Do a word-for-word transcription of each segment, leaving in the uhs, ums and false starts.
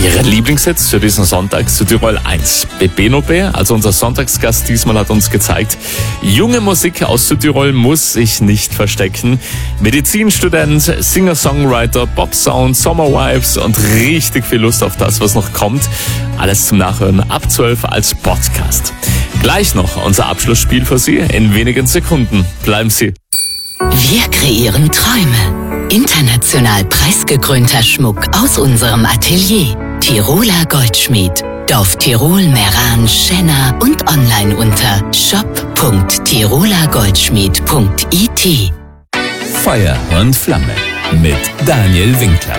Ihre Lieblingshits für diesen Sonntag Südtirol eins. Bebenobe, also unser Sonntagsgast diesmal, hat uns gezeigt, junge Musik aus Südtirol muss sich nicht verstecken. Medizinstudent, Singer-Songwriter, Pop-Sound, Sommer-Vibes und richtig viel Lust auf das, was noch kommt. Alles zum Nachhören ab zwölf als Podcast. Gleich noch unser Abschlussspiel für Sie in wenigen Sekunden. Bleiben Sie. Wir kreieren Träume. International preisgekrönter Schmuck aus unserem Atelier. Tiroler Goldschmied. Dorf Tirol, Meran, Schenna und online unter shop punkt tiroler goldschmied punkt it. Feuer und Flamme mit Daniel Winkler.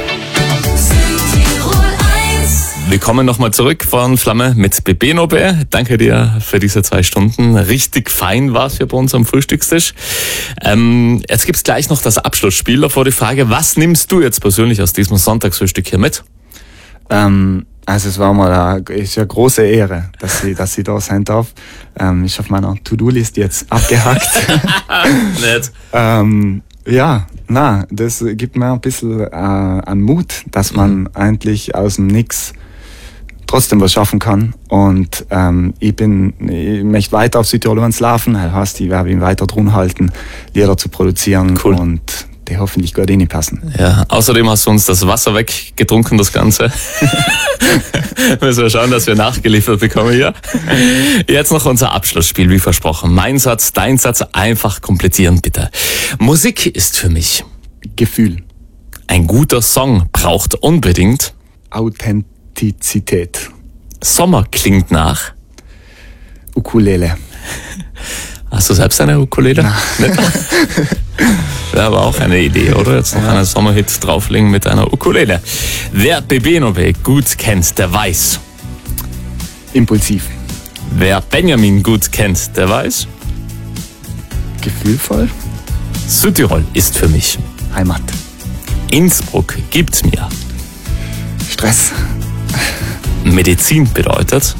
Willkommen nochmal zurück von Flamme mit Bebenobe. Danke dir für diese zwei Stunden. Richtig fein war es hier bei uns am Frühstückstisch. Ähm, jetzt gibt's gleich noch das Abschlussspiel. Davor die Frage, was nimmst du jetzt persönlich aus diesem Sonntagsfrühstück hier mit? Ähm, also es war mal eine, ist eine große Ehre, dass ich, dass ich da sein darf. Ähm, ist auf meiner To-Do-List jetzt abgehakt. Nett. ähm, ja, na, das gibt mir ein bisschen äh, an Mut, dass man mhm. eigentlich aus dem Nix trotzdem was schaffen kann. Und ähm, ich bin, ich möchte weiter auf Südtirol laufen. Das heißt, ich werde ihn weiter dran halten, Lieder zu produzieren. Cool. Und die hoffentlich gut reinpassen. Ja, außerdem hast du uns das Wasser weggetrunken, das Ganze. Müssen wir schauen, dass wir nachgeliefert bekommen hier. Jetzt noch unser Abschlussspiel, wie versprochen. Mein Satz, dein Satz, einfach komplettieren, bitte. Musik ist für mich Gefühl. Ein guter Song braucht unbedingt Authentizität. Sommer klingt nach Ukulele. Hast du selbst eine Ukulele? Nein. Wäre aber auch eine Idee, oder? Jetzt noch ja. einen Sommerhit drauflegen mit einer Ukulele. Wer Bebenobe gut kennt, der weiß. Impulsiv. Wer Benjamin gut kennt, der weiß. Gefühlvoll. Südtirol ist für mich Heimat. Innsbruck gibt mir Stress. Medizin bedeutet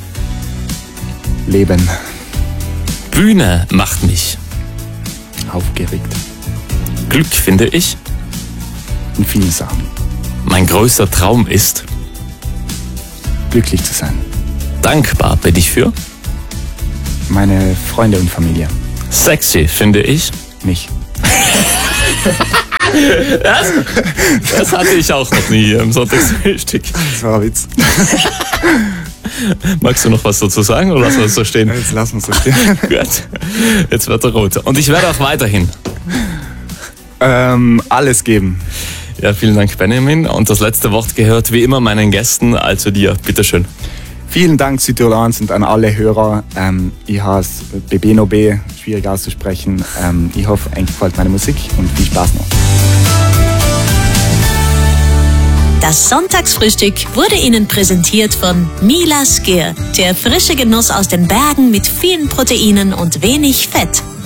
Leben. Bühne macht mich aufgeregt. Glück finde ich in vielen Sachen. Mein größter Traum ist glücklich zu sein. Dankbar bin ich für meine Freunde und Familie. Sexy finde ich mich. Das, das hatte ich auch noch nie hier im Sonntagsfrühstück. Das war ein Witz. Magst du noch was dazu sagen oder lassen wir es so stehen? Jetzt lassen wir es so stehen. Gut, jetzt wird er rot. Und ich werde auch weiterhin ähm, alles geben. Ja, vielen Dank, Benjamin. Und das letzte Wort gehört wie immer meinen Gästen, also dir. Bitteschön. Vielen Dank, Südtirol eins, und an alle Hörer. Ähm, ich heiße Bebenobe, schwierig auszusprechen. Ähm, ich hoffe, euch gefällt meine Musik und viel Spaß noch. Das Sonntagsfrühstück wurde Ihnen präsentiert von Mila Skyr, der frische Genuss aus den Bergen mit vielen Proteinen und wenig Fett.